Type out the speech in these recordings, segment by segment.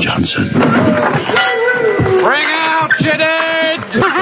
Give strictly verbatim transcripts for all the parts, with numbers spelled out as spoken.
Johnson. Bring out your dead!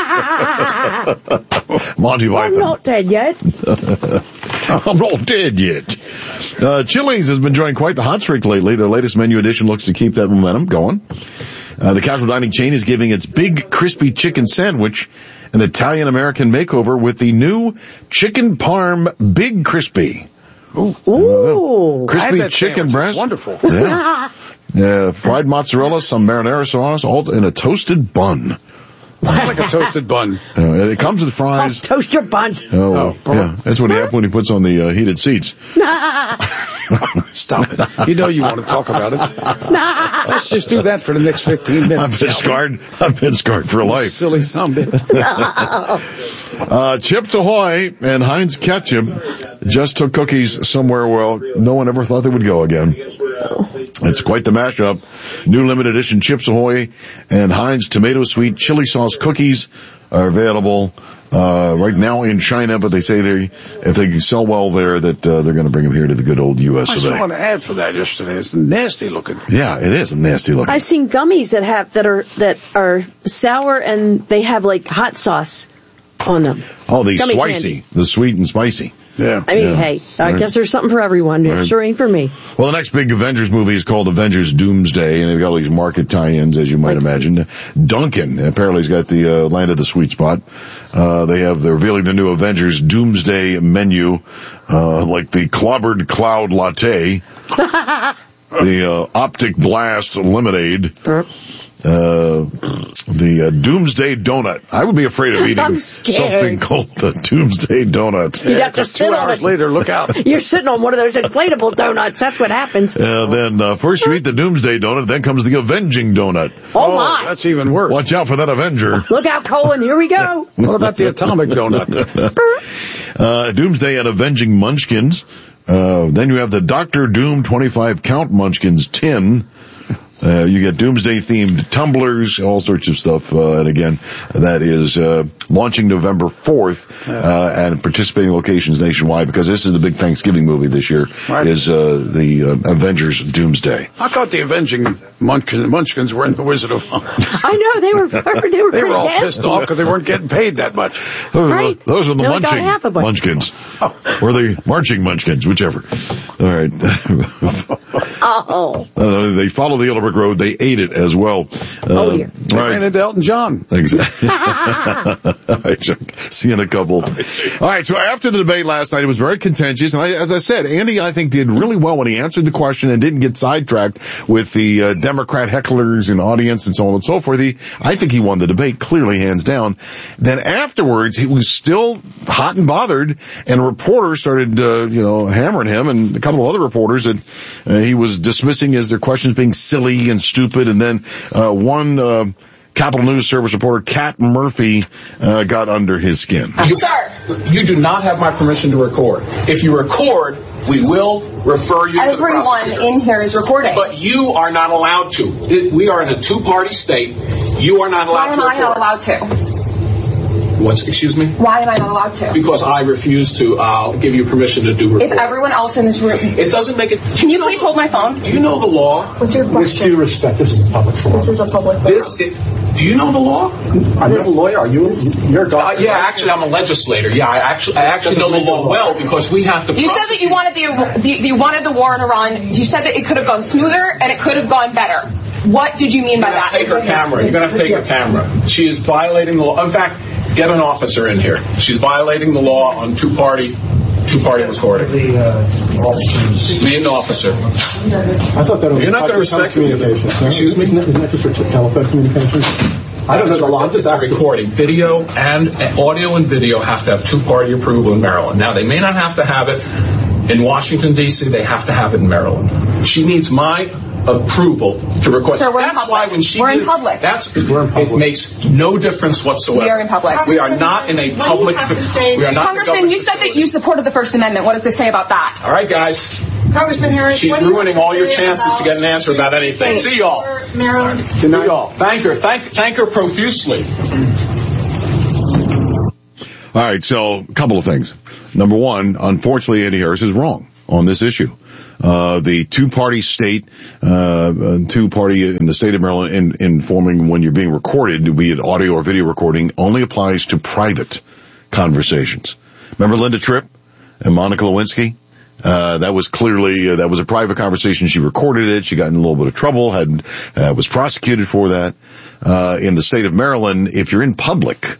Monty Python. I'm not dead yet. I'm not dead yet. Uh, Chili's has been enjoying quite the hot streak lately. Their latest menu addition looks to keep that momentum going. Uh, the casual dining chain is giving its big crispy chicken sandwich an Italian-American makeover with the new Chicken Parm Big Crispy. Ooh. Ooh. Crispy chicken sandwich. breast. Wonderful. Yeah. Uh, fried mozzarella, some marinara sauce, all in a toasted bun. Like a toasted bun. Uh, it comes with fries. Oh, toast your buns. Oh, oh yeah. That's what he happens when he puts on the uh, heated seats. Stop it. You know you want to talk about it. Let's just do that for the next fifteen minutes. I've been scarred. I've been scarred for life. Silly son of a bitch. uh, Chips Ahoy and Heinz Ketchup just took cookies somewhere well no one ever thought they would go again. It's quite the mashup. New limited edition Chips Ahoy and Heinz tomato sweet chili sauce cookies are available uh right now in China, but they say they if they sell well there that uh, they're going to bring them here to the good old U S I of saw A. an ad for that yesterday. It's nasty looking. Yeah, it is nasty looking. I've seen gummies that have that are that are sour and they have like hot sauce on them. Oh, the Gummy spicy, candy. the sweet and spicy. Yeah. I mean, Yeah. hey, I Right. guess there's something for everyone. It Right. sure ain't for me. Well, the next big Avengers movie is called Avengers Doomsday, and they've got all these market tie-ins, as you might imagine. Duncan apparently has got the uh, landed the sweet spot. Uh, they have they're revealing the new Avengers Doomsday menu, uh, like the clobbered cloud latte, the uh, optic blast lemonade. Uh, the uh, Doomsday Donut. I would be afraid of eating I'm scared. something called the Doomsday Donut. You'd have to sit Two on hours it. later, look out. You're sitting on one of those inflatable donuts. That's what happens. Uh, then uh, first you eat the Doomsday Donut, then comes the Avenging Donut. Oh, my. That's even worse. Watch out for that Avenger. Look out, Colin. Here we go. What about the atomic donut? Uh, Doomsday and Avenging Munchkins. Uh, then you have the Doctor Doom twenty-five count Munchkins tin. Uh, you get Doomsday-themed tumblers, all sorts of stuff. Uh, and again, that is uh, launching November fourth uh, and participating locations nationwide because this is the big Thanksgiving movie this year, Right. is uh, the uh, Avengers Doomsday. I thought the Avenging Munchkins, Munchkins were in the Wizard of Oz. I know. They were, they were They were all pretty pissed off because they weren't getting paid that much. Those, Right. are, the, those are the They only got munching half a bunch. munchkins. Or the marching munchkins, whichever. All right. Oh. Uh, they follow the Yellow Brick Road. They ate it as well. Uh, Oh, dear. They All ran right. into Elton John. Exactly. All right, Chuck. See you in a couple. All right, so after the debate last night, it was very contentious. And I, as I said, Andy, I think, did really well when he answered the question and didn't get sidetracked with the uh, Democrat hecklers and audience and so on and so forth. He, I think he won the debate, clearly, hands down. Then afterwards, he was still hot and bothered, and reporters started, uh, you know, hammering him, and a couple of other reporters that uh, he was dismissing as their questions being silly and stupid. And then uh, one uh, Capitol News Service reporter, Kat Murphy, uh, got under his skin. You, Sir. You do not have my permission to record. If you record, we will refer you to the Everyone prosecutor. in here is recording. But you are not allowed to. It- We are in a two-party state. You are not allowed Why am to I record. not allowed to? What's, excuse me? Why am I not allowed to? Because I refuse to uh, give you permission to do If recording. everyone else in this room... It doesn't make it... Can you please hold my phone? Do you know the law? What's your question? respect, this is a public forum. This is a public... This... It, do you know the law? I'm not a lawyer. Are you? You're a Uh, doctor. yeah, actually, I'm a legislator. Yeah, I actually, I actually know the law well because we have to. You said that you wanted the, the you wanted the war in Iran. You said that it could have gone smoother and it could have gone better. What did you mean by You're gonna that? take her camera. You're going to have to take her camera. She is violating the law. In fact, get an officer in here. She's violating the law on two-party, two-party recording. The uh, officers. Be an officer. I thought that was You're not gonna respect me. telecommunications. Excuse me? Isn't that, isn't that just for t- telephone communications? I don't know the law. I'm just It's a asking. recording. Video and uh, audio and video have to have two-party approval in Maryland. Now, they may not have to have it in Washington, D C. They have to have it in Maryland. She needs my approval to record. Sir, we're in that's public. why when she We're in did- public. That's We're in public. It makes no difference whatsoever. We are in public. We are not in a public. We are not. Congressman, you said that you supported the First Amendment. What does this say about that? All right, guys. Congressman Harris, She's what do you ruining have to all your say chances to about get an answer about anything. See y'all. Maryland. See y'all. Thank her. Thank thank her profusely. All right, so a couple of things. Number one, unfortunately, Andy Harris is wrong on this issue. uh, the two-party state, uh, two-party in the state of Maryland in, informing when you're being recorded, be it audio or video recording, only applies to private conversations. Remember Linda Tripp and Monica Lewinsky? Uh, that was clearly, uh, that was a private conversation. She recorded it. She got in a little bit of trouble, had, uh, was prosecuted for that. Uh, in the state of Maryland, if you're in public,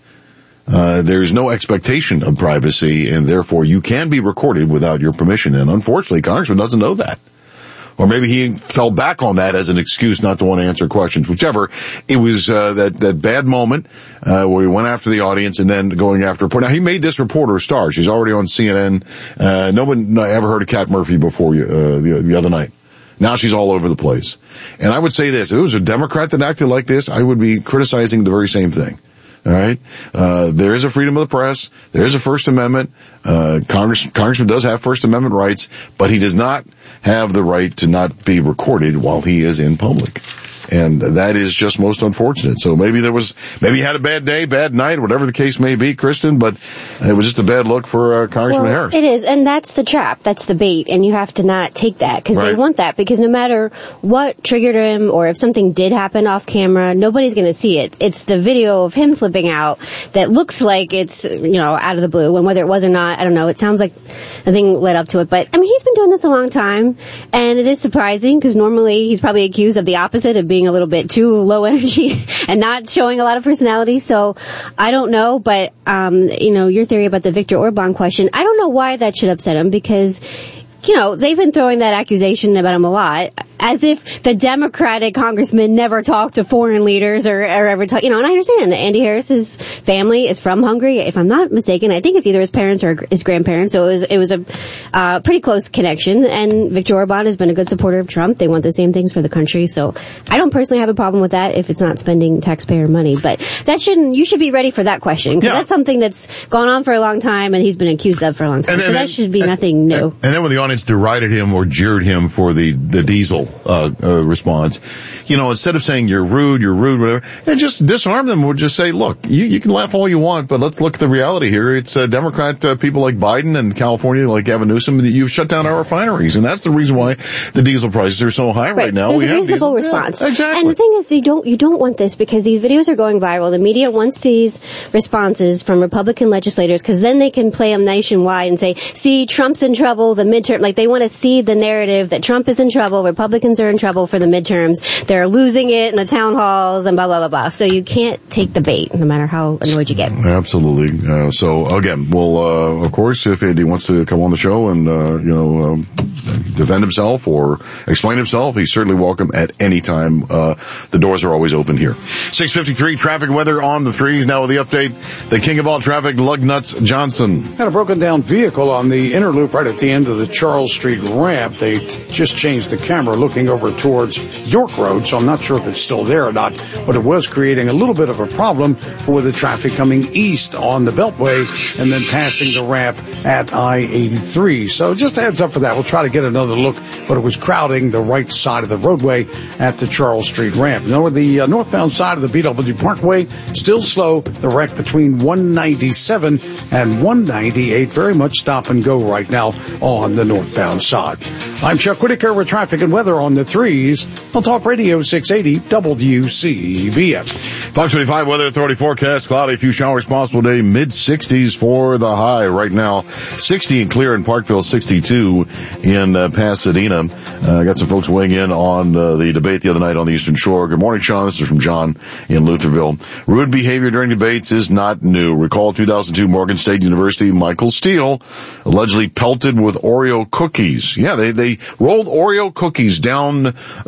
uh, there's no expectation of privacy, and therefore you can be recorded without your permission. And unfortunately, Congressman doesn't know that. Or maybe he fell back on that as an excuse not to want to answer questions. Whichever, it was uh, that that bad moment uh, where he went after the audience and then going after a reporter. Now, he made this reporter a star. She's already on C N N. Uh, no one ever heard of Kat Murphy before uh, the, the other night. Now she's all over the place. And I would say this, if it was a Democrat that acted like this, I would be criticizing the very same thing. All right. Uh, there is a freedom of the press. There is a First Amendment. Uh, Congress, Congressman does have First Amendment rights, but he does not have the right to not be recorded while he is in public. And that is just most unfortunate. So maybe there was, maybe he had a bad day, bad night, whatever the case may be, Kristen, but it was just a bad look for uh, Congressman well, Harris. It is, and that's the trap. That's the bait, and you have to not take that because right. they want that because no matter what triggered him or if something did happen off camera, nobody's going to see it. It's the video of him flipping out that looks like it's, you know, out of the blue, and whether it was or not, I don't know. It sounds like the thing led up to it, but I mean, he's been doing this a long time, and it is surprising because normally he's probably accused of the opposite of being a little bit too low energy and not showing a lot of personality. So I don't know, but um, you know, your theory about the Viktor Orban question, I don't know why that should upset him because, you know, they've been throwing that accusation about him a lot, as if the Democratic congressman never talked to foreign leaders or, or ever talk, you know, and I understand Andy Harris's family is from Hungary, if I'm not mistaken. I think it's either his parents or his grandparents, so it was, it was a, uh, pretty close connection, and Viktor Orban has been a good supporter of Trump. They want the same things for the country, so I don't personally have a problem with that if it's not spending taxpayer money, but that shouldn't, you should be ready for that question, because yeah. that's something that's gone on for a long time and he's been accused of for a long time, and, so and, that should be and, nothing new. And, and then when the audience derided him or jeered him for the, the diesel Uh, uh, response, you know, instead of saying you're rude, you're rude, whatever, and just disarm them, or just say, look, you, you can laugh all you want, but let's look at the reality here. It's uh, Democrat uh, people like Biden and California, like Gavin Newsom, that you've shut down our refineries, and that's the reason why the diesel prices are so high right, right now. There's we a have reasonable diesel. response. Yeah, exactly. And the thing is, you don't you don't want this because these videos are going viral. The media wants these responses from Republican legislators because then they can play them nationwide and say, see, Trump's in trouble, the midterm, like they want to see the narrative that Trump is in trouble, Republicans are in trouble for the midterms, they're losing it in the town halls, and blah, blah, blah, blah. So you can't take the bait, no matter how annoyed you get. Absolutely. Uh, so, again, well, uh, of course, if Andy wants to come on the show and, uh, you know, um, defend himself or explain himself, he's certainly welcome at any time. Uh, the doors are always open here. six fifty-three, traffic weather on the threes. Now with the update, the king of all traffic, Lugnuts Johnson. Had a broken down vehicle on the inner loop right at the end of the Charles Street ramp. They t- just changed the camera looking over towards York Road, so I'm not sure if it's still there or not, but it was creating a little bit of a problem for the traffic coming east on the Beltway and then passing the ramp at I eighty-three. So just a heads up for that. We'll try to get another look, but it was crowding the right side of the roadway at the Charles Street ramp. Now, the uh, northbound side of the B W Parkway, still slow. The wreck between one ninety-seven and one ninety-eight, very much stop and go right now on the northbound side. I'm Chuck Whitaker with traffic and weather on the threes on Talk Radio six eighty W C B M. Fox twenty-five Weather Authority forecast, cloudy, few showers possible today, mid sixties for the high right now, sixty and clear in Parkville, sixty-two in uh, Pasadena. Uh, got some folks weighing in on uh, the debate the other night on the Eastern Shore. Good morning, Sean. This is from John in Lutherville. Rude behavior during debates is not new. Recall two thousand two Morgan State University, Michael Steele allegedly pelted with Oreo cookies. Yeah, they, they rolled Oreo cookies down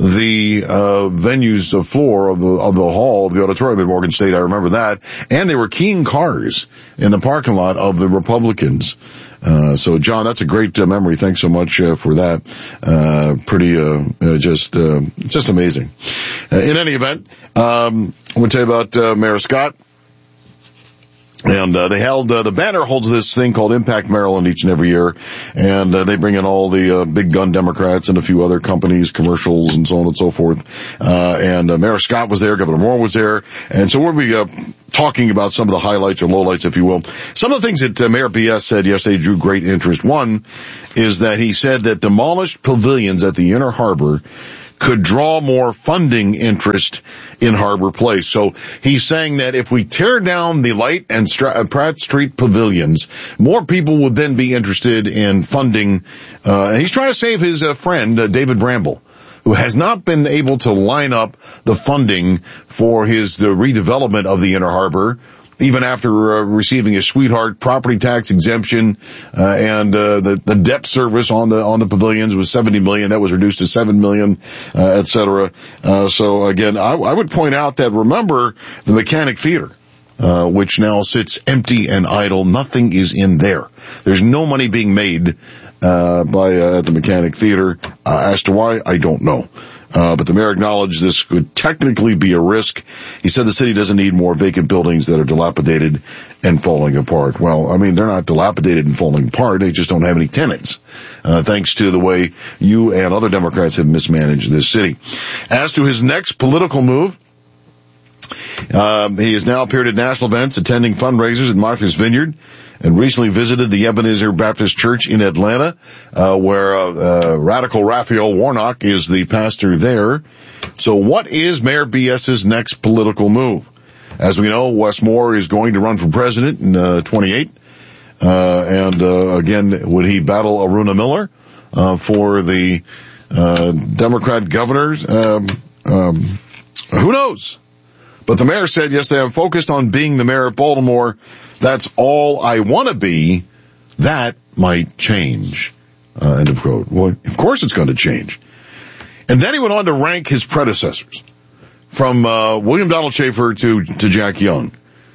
the uh venue's uh, floor of the of the hall of the auditorium at Morgan State. I remember that. And they were keying cars in the parking lot of the Republicans. Uh, so John, that's a great uh, memory. Thanks so much uh, for that. Uh, pretty, uh, uh just, uh, just amazing. Uh, in any event, um, I'm going to tell you about uh, Mayor Scott. And, uh, they held, uh, the banner holds this thing called Impact Maryland each and every year. And, uh, they bring in all the, uh, big gun Democrats and a few other companies, commercials and so on and so forth. Uh, and, uh, Mayor Scott was there, Governor Moore was there. And so we'll be, uh, talking about some of the highlights or lowlights, if you will. Some of the things that uh, Mayor B S said yesterday drew great interest. One is that he said that demolished pavilions at the Inner Harbor could draw more funding interest in Harbor Place. So he's saying that if we tear down the Light and Stra- Pratt Street pavilions, more people would then be interested in funding. Uh, and he's trying to save his uh, friend, uh, David Bramble, who has not been able to line up the funding for his the redevelopment of the Inner Harbor, even after uh, receiving a sweetheart property tax exemption, uh, and uh, the the debt service on the on the pavilions was seventy million. That was reduced to seven million, uh, et cetera. Uh, so again, I, I would point out that remember the Mechanic Theater, uh, which now sits empty and idle. Nothing is in there. There's no money being made uh by uh, the Mechanic Theater. Uh, as to why, I don't know. Uh, but the mayor acknowledged this could technically be a risk. He said the city doesn't need more vacant buildings that are dilapidated and falling apart. Well, I mean, they're not dilapidated and falling apart. They just don't have any tenants, uh, thanks to the way you and other Democrats have mismanaged this city. As to his next political move, um, he has now appeared at national events, attending fundraisers at Martha's Vineyard, and recently visited the Ebenezer Baptist Church in Atlanta, uh, where uh, uh, Radical Raphael Warnock is the pastor there. So what is Mayor BS's next political move? As we know, Wes Moore is going to run for president in uh, twenty-eight. Uh, and uh, again, would he battle Aruna Miller uh, for the uh, Democrat governors? Um, um, who knows? But the mayor said yesterday, I'm focused on being the mayor of Baltimore. That's all I want to be. That might change. Uh, end of quote. Well, of course it's going to change. And then he went on to rank his predecessors, from uh, William Donald Schaefer to, to Jack Young.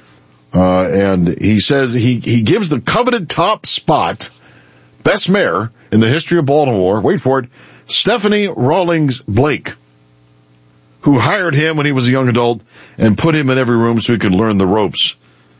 Uh, and he says he, he gives the coveted top spot, best mayor in the history of Baltimore, wait for it, Stephanie Rawlings Blake, who hired him when he was a young adult and put him in every room so he could learn the ropes.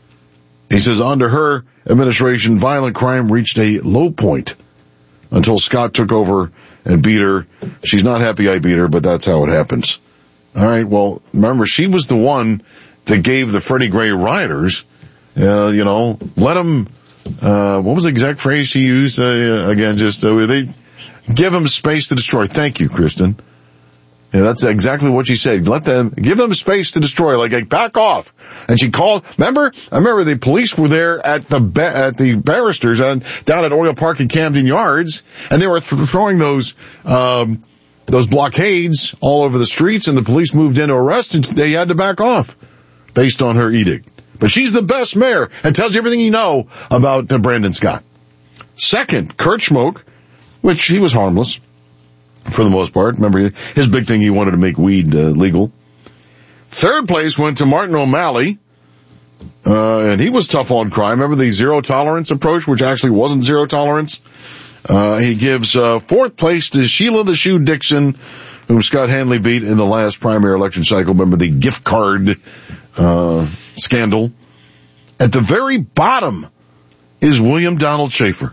He says under her administration, violent crime reached a low point until Scott took over and beat her. She's not happy I beat her, but that's how it happens. All right, well, remember, she was the one that gave the Freddie Gray rioters, uh, you know, let them, uh, what was the exact phrase she used? Uh, again, just, uh, they give them space to destroy. Thank you, Kristen. Yeah, that's exactly what she said. Let them, give them space to destroy, like, like back off. And she called, remember, I remember the police were there at the, at the barristers on, down at Oriole Park and Camden Yards, and they were th- throwing those, um, those blockades all over the streets, and the police moved in to arrest, and they had to back off based on her edict. But she's the best mayor and tells you everything you know about uh, Brandon Scott. Second, Kurt Schmoke, which he was harmless for the most part. Remember, his big thing, he wanted to make weed uh, legal. Third place went to Martin O'Malley, uh, and he was tough on crime. Remember the zero tolerance approach, which actually wasn't zero tolerance? Uh, he gives uh, fourth place to Sheila the Shoe Dixon, whom Scott Hanley beat in the last primary election cycle. Remember the gift card uh, scandal. At the very bottom is William Donald Schaefer.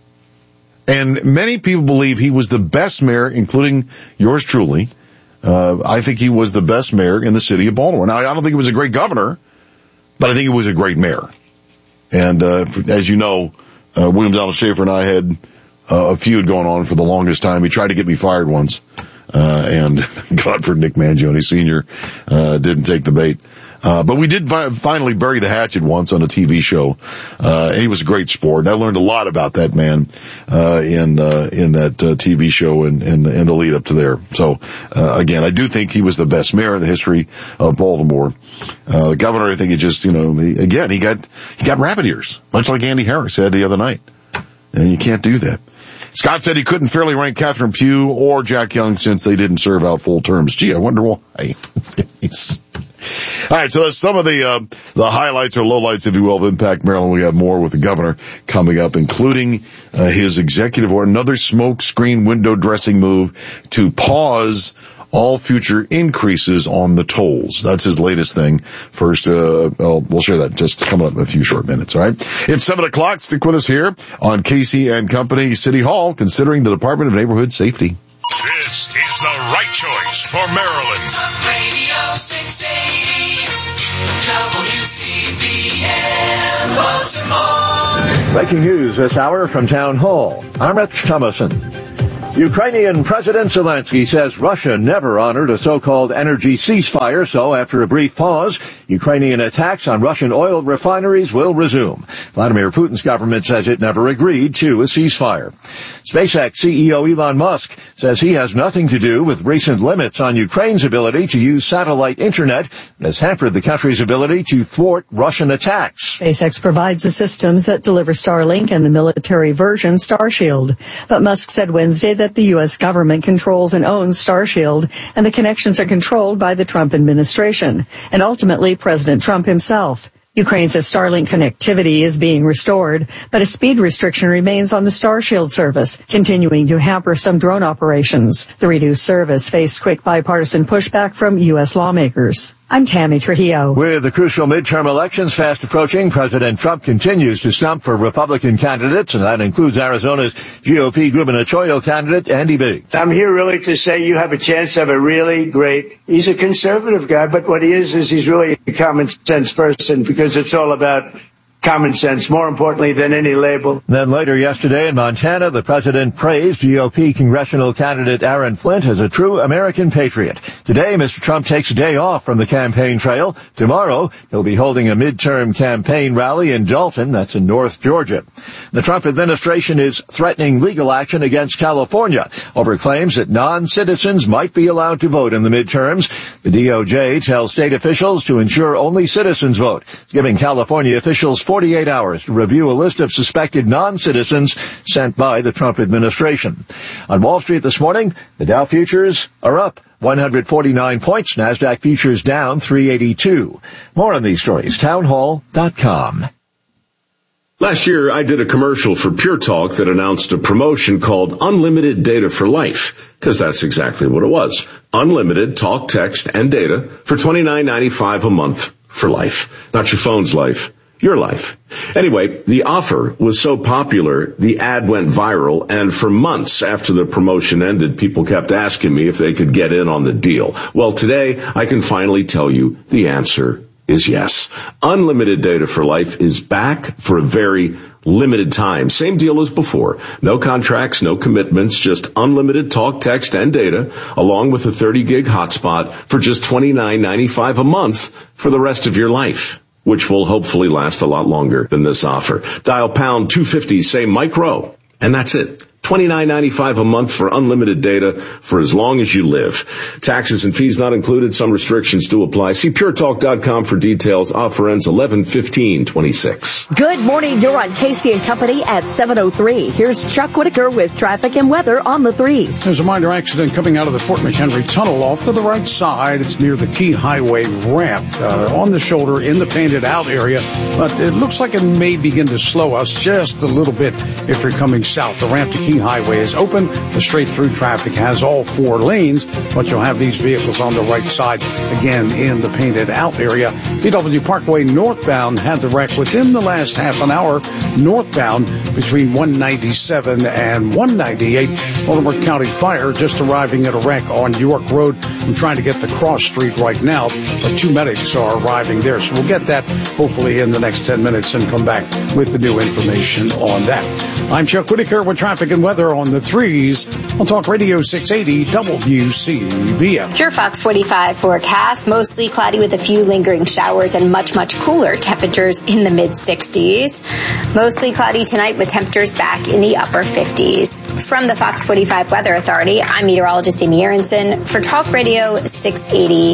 And many people believe he was the best mayor, including yours truly. Uh, I think he was the best mayor in the city of Baltimore. Now, I don't think he was a great governor, but I think he was a great mayor. And uh, as you know, uh, William Donald Schaefer and I had uh, a feud going on for the longest time. He tried to get me fired once, uh, and Godford Nick Mangione Senior uh, didn't take the bait. Uh, but we did fi- finally bury the hatchet once on a T V show. Uh, and he was a great sport. And I learned a lot about that man, uh, in, uh, in that, uh, T V show and, and, and the lead up to there. So, uh, again, I do think he was the best mayor in the history of Baltimore. Uh, the governor, I think he just, you know, he, again, he got, he got rabbit ears, much like Andy Harris had the other night. And you can't do that. Scott said he couldn't fairly rank Catherine Pugh or Jack Young since they didn't serve out full terms. Gee, I wonder why. All right, so that's some of the uh, the highlights or lowlights, if you will, of Impact Maryland. We have more with the governor coming up, including uh, his executive order, another smoke screen window dressing move to pause all future increases on the tolls. That's his latest thing. First, uh, well, we'll share that just coming up in a few short minutes, all right? It's seven o'clock. Stick with us here on Casey and Company City Hall, considering the Department of Neighborhood Safety. This is the right choice for Maryland. Talk Radio six eighty W C Breaking news this hour from Town Hall. I'm Rich Thomason. Ukrainian President Zelensky says Russia never honored a so-called energy ceasefire, so after a brief pause, Ukrainian attacks on Russian oil refineries will resume. Vladimir Putin's government says it never agreed to a ceasefire. SpaceX C E O Elon Musk says he has nothing to do with recent limits on Ukraine's ability to use satellite internet and has hampered the country's ability to thwart Russian attacks. SpaceX provides the systems that deliver Starlink and the military version Starshield. But Musk said Wednesday that the U S government controls and owns Starshield, and the connections are controlled by the Trump administration, and ultimately President Trump himself. Ukraine says Starlink connectivity is being restored, but a speed restriction remains on the Starshield service, continuing to hamper some drone operations. The reduced service faced quick bipartisan pushback from U S lawmakers. I'm Tammy Trujillo. With the crucial midterm elections fast approaching, President Trump continues to stump for Republican candidates, and that includes Arizona's G O P gubernatorial candidate, Andy Biggs. I'm here really to say you have a chance to have a really great, he's a conservative guy, but what he is is he's really a common sense person, because it's all about common sense, more importantly than any label. Then later yesterday in Montana, the president praised G O P congressional candidate Aaron Flint as a true American patriot. Today, Mister Trump takes a day off from the campaign trail. Tomorrow, he'll be holding a midterm campaign rally in Dalton, that's in North Georgia. The Trump administration is threatening legal action against California over claims that non-citizens might be allowed to vote in the midterms. The D O J tells state officials to ensure only citizens vote, giving California officials forty-eight hours to review a list of suspected non-citizens sent by the Trump administration. On Wall Street this morning, the Dow futures are up one hundred forty-nine points. NASDAQ futures down three eighty-two. More on these stories, townhall dot com. Last year, I did a commercial for Pure Talk that announced a promotion called Unlimited Data for Life, because that's exactly what it was. Unlimited talk, text, and data for twenty-nine ninety-five a month for life. Not your phone's life. Your life. Anyway, the offer was so popular, the ad went viral, and for months after the promotion ended, people kept asking me if they could get in on the deal. Well, today, I can finally tell you the answer is yes. Unlimited Data for Life is back for a very limited time. Same deal as before. No contracts, no commitments, just unlimited talk, text, and data, along with a thirty gig hotspot for just twenty-nine ninety-five a month for the rest of your life, which will hopefully last a lot longer than this offer. Dial pound two fifty, say micro, and that's it. twenty-nine ninety-five a month for unlimited data for as long as you live. Taxes and fees not included. Some restrictions do apply. See pure talk dot com for details. Offer ends eleven fifteen twenty-six. Good morning. You're on Casey and Company at seven oh three. Here's Chuck Whitaker with traffic and weather on the threes. There's a minor accident coming out of the Fort McHenry Tunnel off to the right side. It's near the Key Highway ramp uh, on the shoulder in the Painted Out area. But it looks like it may begin to slow us just a little bit if you're coming south. The ramp to Key Highway is open. The straight through traffic has all four lanes, but you'll have these vehicles on the right side again in the Painted Out area. B W Parkway northbound had the wreck within the last half an hour. Northbound between one ninety-seven and one ninety-eight. Baltimore County Fire just arriving at a wreck on York Road. I'm trying to get the cross street right now, but two medics are arriving there. So we'll get that hopefully in the next ten minutes and come back with the new information on that. I'm Chuck Whitaker with traffic and weather on the threes on Talk Radio six eighty W C B M. Pure Fox forty-five forecast, mostly cloudy with a few lingering showers and much, much cooler temperatures in the mid sixties. Mostly cloudy tonight with temperatures back in the upper fifties. From the Fox forty-five Weather Authority, I'm meteorologist Amy Aronson for Talk Radio six eighty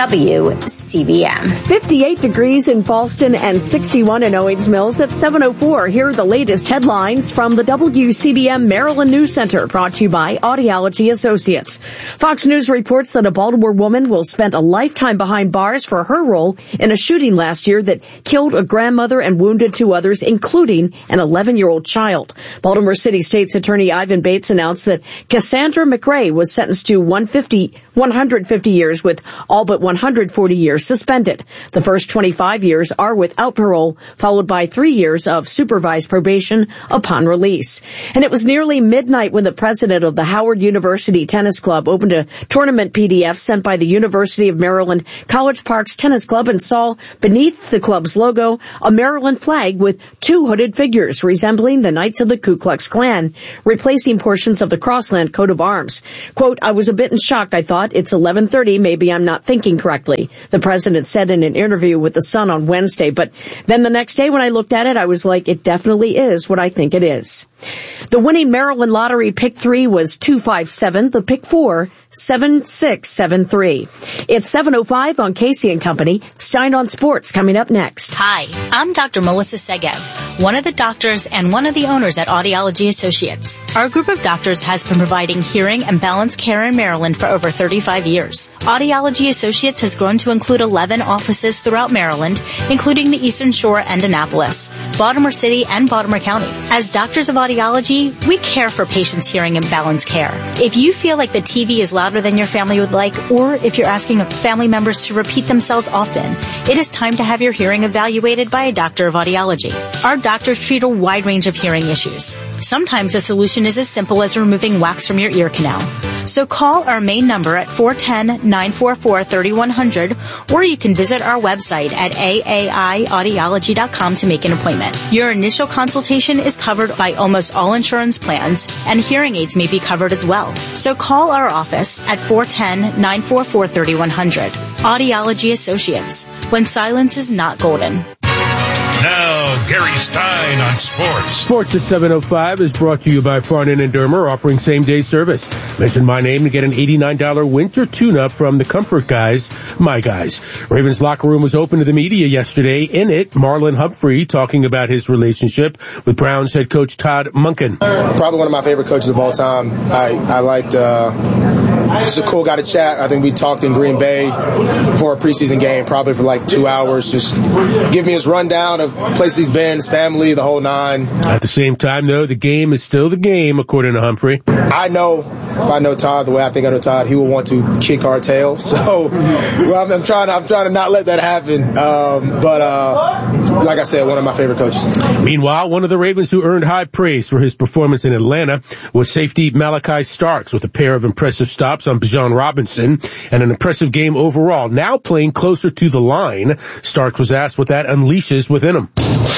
W C B M. fifty-eight degrees in Boston and sixty-one in Owings Mills at seven oh four. Here are the latest headlines from the W C B M Maryland News Center, brought to you by Audiology Associates. Fox News reports that a Baltimore woman will spend a lifetime behind bars for her role in a shooting last year that killed a grandmother and wounded two others, including an eleven-year-old child. Baltimore City State's Attorney Ivan Bates announced that Cassandra McRae was sentenced to one hundred fifty years, with all but one hundred forty years years suspended. The first twenty-five years are without parole, followed by three years of supervised probation upon release. And it was nearly midnight when the president of the Howard University Tennis Club opened a tournament P D F sent by the University of Maryland College Parks Tennis Club and saw beneath the club's logo a Maryland flag with two hooded figures resembling the Knights of the Ku Klux Klan, replacing portions of the Crossland coat of arms. Quote, I was a bit in shock. I thought it's eleven thirty. Maybe I'm not thinking correctly, the president said in an interview with The Sun on Wednesday. But then the next day when I looked at it, I was like, it definitely is what I think it is. The winning Maryland lottery pick three was two five seven. The pick four, seven six seven three. It's seven oh five on Casey and Company. Stein on Sports coming up next. Hi, I'm Doctor Melissa Segev, one of the doctors and one of the owners at Audiology Associates. Our group of doctors has been providing hearing and balance care in Maryland for over thirty-five years. Audiology Associates has grown to include eleven offices throughout Maryland, including the Eastern Shore and Annapolis, Baltimore City, and Baltimore County. As doctors of audiology, we care for patients' hearing and balance care. If you feel like the T V is louder than your family would like, or if you're asking family members to repeat themselves often, it is time to have your hearing evaluated by a doctor of audiology. Our doctors treat a wide range of hearing issues. Sometimes the solution is as simple as removing wax from your ear canal. So call our main number at four one zero, nine four four, three one zero zero, or you can visit our website at A A I audiology dot com to make an appointment. Your initial consultation is covered by almost all insurance plans, and hearing aids may be covered as well. So call our office at four one zero, nine four four, three one zero zero. Audiology Associates, when silence is not golden. Now, Gary Stein on sports. Sports at seven oh five is brought to you by Farnan and Dermer, offering same-day service. Mention my name to get an eighty-nine dollars winter tune-up from the Comfort Guys, my guys. Ravens locker room was open to the media yesterday. In it, Marlon Humphrey talking about his relationship with Browns head coach Todd Monken. Probably one of my favorite coaches of all time. I, I liked... Uh, Just a cool guy to chat. I think we talked in Green Bay before a preseason game, probably for like two hours. Just give me his rundown of places he's been, his family, the whole nine. At the same time, though, the game is still the game, according to Humphrey. I know, if I know Todd the way I think I know Todd, he will want to kick our tail. So well, I'm trying. I'm trying to not let that happen. Um, but uh, like I said, one of my favorite coaches. Meanwhile, one of the Ravens who earned high praise for his performance in Atlanta was safety Malachi Starks with a pair of impressive stops on Bijan Robinson and an impressive game overall. Now playing closer to the line, Starks was asked what that unleashes within him.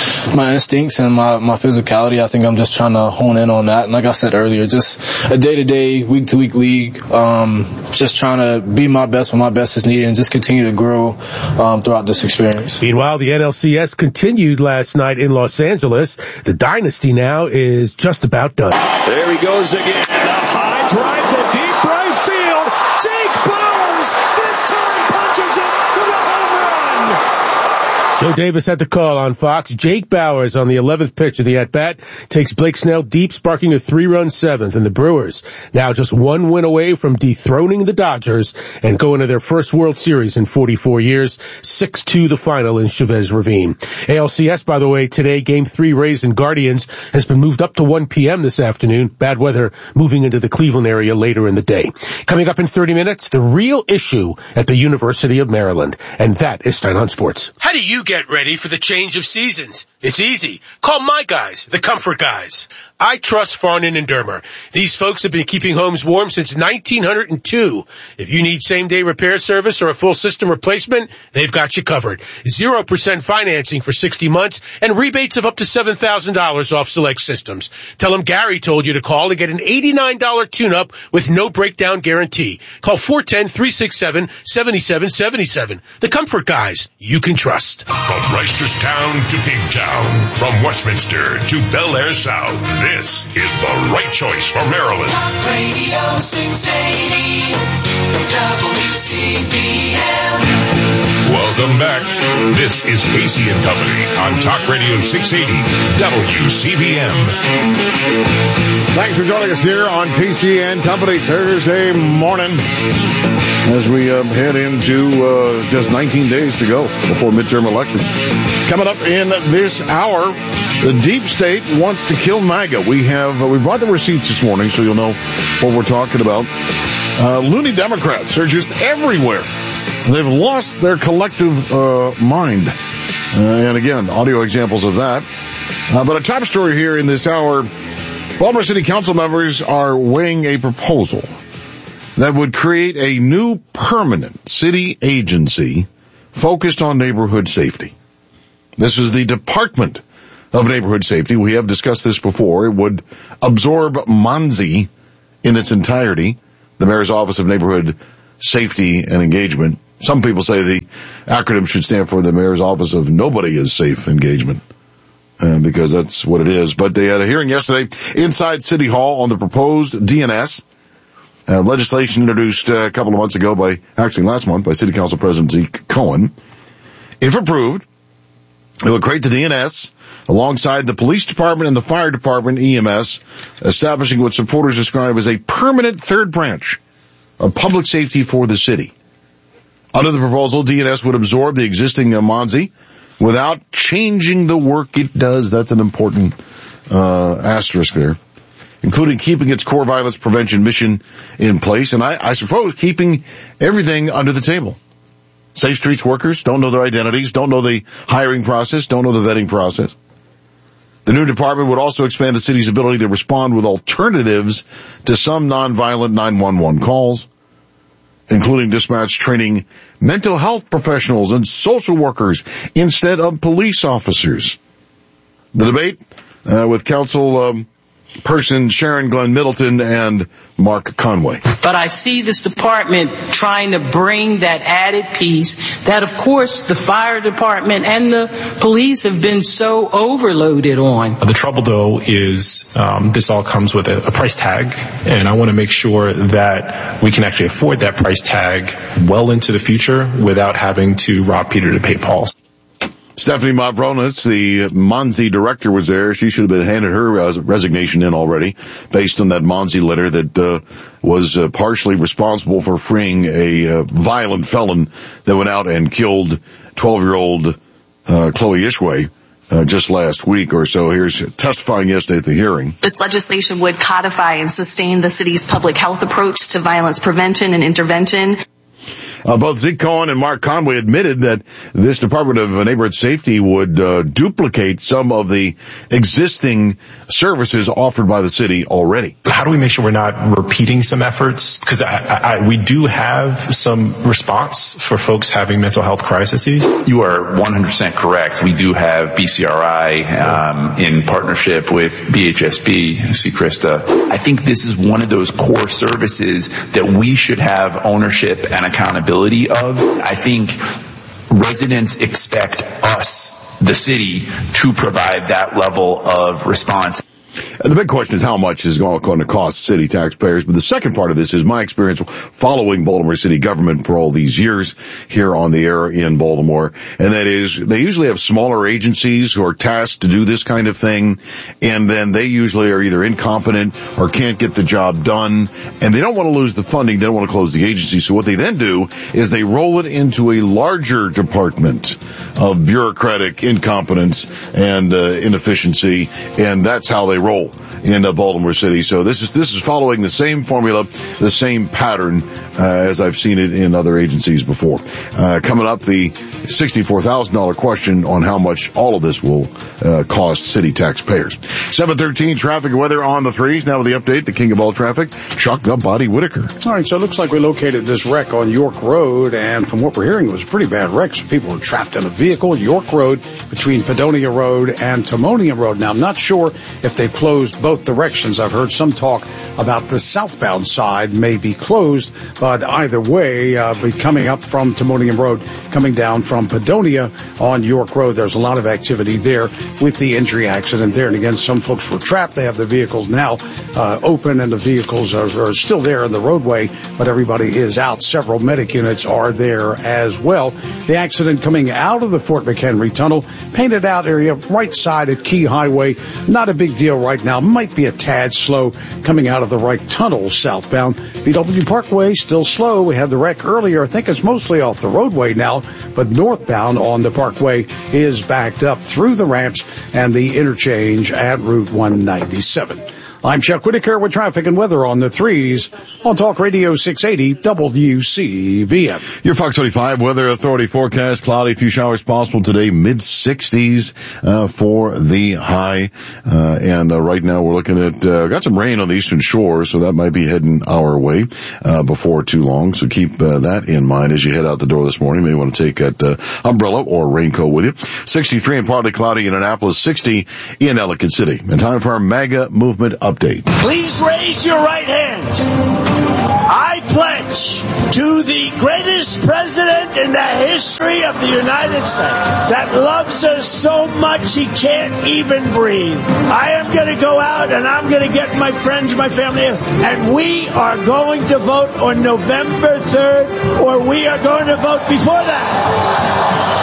My instincts and my, my physicality, I think I'm just trying to hone in on that. And like I said earlier, just a day-to-day, week-to-week league, um, just trying to be my best when my best is needed and just continue to grow um, throughout this experience. Meanwhile, the N L C S continued last night in Los Angeles. The dynasty now is just about done. There he goes again. A high drive to deep right field. Jake Bowers this time punches it for the home run. Joe Davis had the call on Fox. Jake Bowers on the eleventh pitch of the at-bat takes Blake Snell deep, sparking a three-run seventh. And the Brewers now just one win away from dethroning the Dodgers and going to their first World Series in forty-four years. six two the final in Chavez Ravine. A L C S, by the way, today, Game three Rays and Guardians has been moved up to one p.m. this afternoon. Bad weather moving into the Cleveland area later in the day. Coming up in thirty minutes, the real issue at the University of Maryland. And that is Stein on Sports. How do you get ready for the change of seasons? It's easy. Call my guys, the Comfort Guys. I trust Farnan and Dermer. These folks have been keeping homes warm since nineteen oh two. If you need same-day repair service or a full system replacement, they've got you covered. Zero percent financing for sixty months and rebates of up to seven thousand dollars off select systems. Tell them Gary told you to call to get an eighty-nine dollars tune-up with no breakdown guarantee. Call four one zero, three six seven, seven seven seven seven. The Comfort Guys you can trust. From Reisterstown to Kingstown, from Westminster to Bel Air South, this is the right choice for Maryland. Talk Radio six eighty W C B M. Welcome back. This is Casey and Company on Talk Radio six eighty W C B M. Thanks for joining us here on Casey and Company Thursday morning as we uh, head into uh, just nineteen days to go before midterm elections. Coming up in this hour, the deep state wants to kill MAGA. We have uh, we brought the receipts this morning, so you'll know what we're talking about. Uh, loony Democrats are just everywhere. They've lost their collective uh, mind. Uh, and again, audio examples of that. Uh, but a top story here in this hour, Baltimore City Council members are weighing a proposal that would create a new permanent city agency focused on neighborhood safety. This is the Department of Neighborhood Safety. We have discussed this before. It would absorb MONSE in its entirety, the Mayor's Office of Neighborhood Safety and Engagement. Some people say the acronym should stand for the Mayor's Office of Nobody is Safe Engagement, uh, because that's what it is. But they had a hearing yesterday inside City Hall on the proposed D N S. Uh, legislation introduced uh, a couple of months ago by, actually last month, by City Council President Zeke Cohen. If approved, it would create the D N S alongside the police department and the fire department, E M S, establishing what supporters describe as a permanent third branch of public safety for the city. Under the proposal, D N S would absorb the existing uh, MONSE without changing the work it does. That's an important uh, asterisk there, including keeping its core violence prevention mission in place, and I, I suppose keeping everything under the table. Safe Streets workers don't know their identities, don't know the hiring process, don't know the vetting process. The new department would also expand the city's ability to respond with alternatives to some nonviolent nine one one calls, including dispatch training mental health professionals and social workers instead of police officers. The debate uh, with council um, person Sharon Glenn Middleton and Mark Conway. But I see this department trying to bring that added piece that, of course, the fire department and the police have been so overloaded on. The trouble, though, is um, this all comes with a, a price tag, and I want to make sure that we can actually afford that price tag well into the future without having to rob Peter to pay Paul. Stephanie Mavronis, the MONSE director, was there. She should have been handed her resignation in already, based on that MONSE letter that uh, was uh, partially responsible for freeing a uh, violent felon that went out and killed twelve-year-old uh, Chloe Ishway uh, just last week or so. Here's testifying yesterday at the hearing. This legislation would codify and sustain the city's public health approach to violence prevention and intervention. Uh, both Zeke Cohen and Mark Conway admitted that this Department of Neighborhood Safety would uh, duplicate some of the existing services offered by the city already. How do we make sure we're not repeating some efforts? Because I, I, we do have some response for folks having mental health crises. You are one hundred percent correct. We do have B C R I um, in partnership with B H S B. See Krista. I think this is one of those core services that we should have ownership and accountability of. I think residents expect us, the city, to provide that level of response. The big question is how much is going to cost city taxpayers. But the second part of this is my experience following Baltimore city government for all these years here on the air in Baltimore. And that is, they usually have smaller agencies who are tasked to do this kind of thing. And then they usually are either incompetent or can't get the job done. And they don't want to lose the funding. They don't want to close the agency. So what they then do is they roll it into a larger department of bureaucratic incompetence and uh, inefficiency. And that's how they roll in uh, Baltimore City. So this is this is following the same formula, the same pattern uh, as I've seen it in other agencies before. Uh, coming up, the sixty-four thousand dollars question on how much all of this will uh, cost city taxpayers. seven thirteen traffic and weather on the threes. Now with the update, the king of all traffic, Chuck the Body Whitaker. All right, so it looks like we located this wreck on York Road, and from what we're hearing, it was a pretty bad wreck. Some people were trapped in a vehicle, York Road, between Padonia Road and Timonium Road. Now, I'm not sure if they closed both directions. I've heard some talk about the southbound side may be closed, but either way, uh, be coming up from Timonium Road, coming down from Padonia on York Road, there's a lot of activity there with the injury accident there. And again, some folks were trapped. They have the vehicles now uh, open, and the vehicles are, are still there in the roadway, but everybody is out. Several medic units are there as well. The accident coming out of the Fort McHenry Tunnel, painted out area, right side at Key Highway. Not a big deal right now. Might be a tad slow coming out of the right tunnel southbound. B W Parkway still slow. We had the wreck earlier. I think it's mostly off the roadway now, but northbound on the Parkway is backed up through the ramps and the interchange at Route one ninety-seven. I'm Chuck Whitaker with traffic and weather on the threes on Talk Radio six eighty W C B M. Your Fox twenty-five Weather Authority forecast: cloudy, few showers possible today, mid sixties uh, for the high. Uh, and uh, right now we're looking at, uh, got some rain on the eastern shore, so that might be heading our way uh, before too long. So keep uh, that in mind as you head out the door this morning. You may want to take that uh, umbrella or raincoat with you. sixty-three and partly cloudy in Annapolis, sixty in Ellicott City. And time for our MAGA movement update. Please raise your right hand. I pledge to the greatest president in the history of the United States that loves us so much he can't even breathe. I am going to go out and I'm going to get my friends, my family, and we are going to vote on November third, or we are going to vote before that.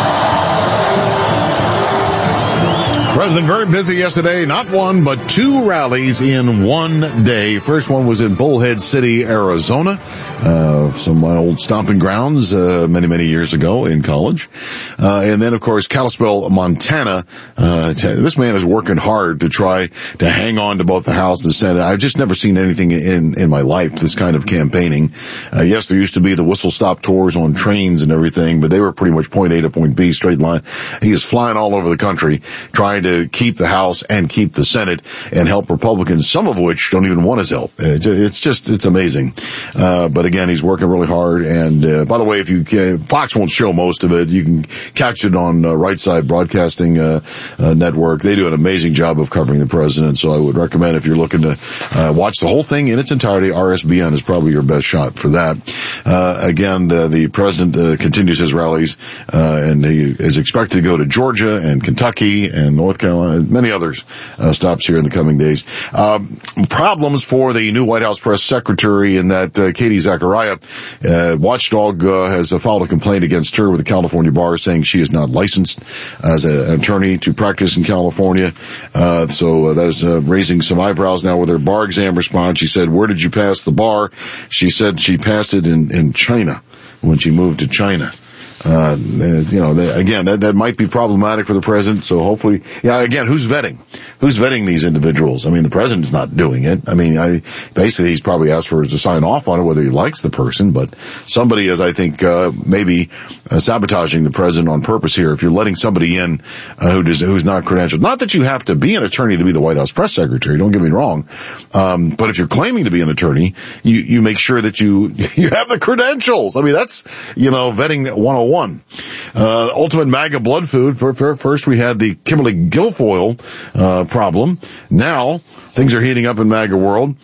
President very busy yesterday. Not one, but two rallies in one day. First one was in Bullhead City, Arizona, uh, some of my old stomping grounds, uh, many, many years ago in college. Uh, and then, of course, Kalispell, Montana. Uh, this man is working hard to try to hang on to both the House and the Senate. I've just never seen anything in, in my life, this kind of campaigning. Uh, yes, there used to be the whistle stop tours on trains and everything, but they were pretty much point A to point B, straight line. He is flying all over the country trying to to keep the House and keep the Senate and help Republicans, some of which don't even want his help. It's just, it's amazing. Uh, but again, he's working really hard. And, uh, by the way, if you can, Fox won't show most of it. You can catch it on uh, Right Side Broadcasting, uh, uh, Network. They do an amazing job of covering the president. So I would recommend if you're looking to, uh, watch the whole thing in its entirety, R S B N is probably your best shot for that. Uh, again, uh, the president, uh, continues his rallies, uh, and he is expected to go to Georgia and Kentucky and North Carolina, many others, uh, stops here in the coming days. Um, problems for the new White House press secretary in that, uh, Katie Zachariah, uh, Watchdog, uh, has uh, filed a complaint against her with the California bar saying she is not licensed as a, an attorney to practice in California. Uh, so uh, that is, uh, raising some eyebrows now with her bar exam response. She said, "Where did you pass the bar?" She said she passed it in, in China when she moved to China. Uh, you know, again, that, that might be problematic for the president. So hopefully, yeah, again, who's vetting? Who's vetting these individuals? I mean, the president's not doing it. I mean, I, basically he's probably asked for us to sign off on it, whether he likes the person, but somebody is, I think, uh, maybe uh, sabotaging the president on purpose here. If you're letting somebody in, uh, who does, who's not credentialed. Not that you have to be an attorney to be the White House press secretary, don't get me wrong. Um, but if you're claiming to be an attorney, you, you make sure that you, you have the credentials. I mean, that's, you know, vetting one oh one. Uh, ultimate MAGA blood food. For, for, first we had the Kimberly Guilfoyle, uh, problem. Now, things are heating up in MAGA world.